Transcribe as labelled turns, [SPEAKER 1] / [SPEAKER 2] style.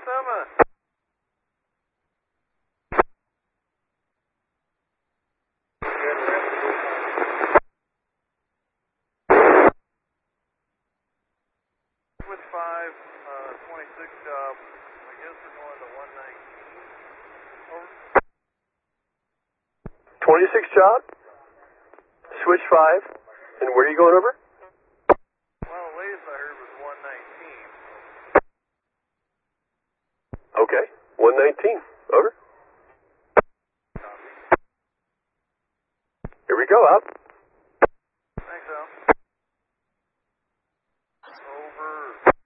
[SPEAKER 1] With 5, 26 job. I guess we're going to 119. Over.
[SPEAKER 2] 26 job. Switch 5. And where are you going over?
[SPEAKER 1] Well, the latest I heard was 119.
[SPEAKER 2] Okay. 119. Over. Here we go, out.